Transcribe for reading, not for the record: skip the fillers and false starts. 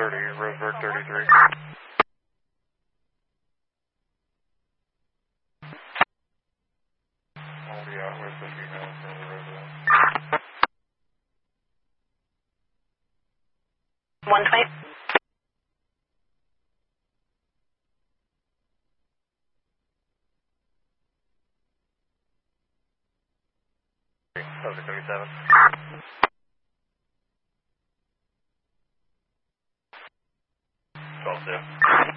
30, Roseburg 33. I'll be out with the female from the resident. 120. Subject 37. 12-2.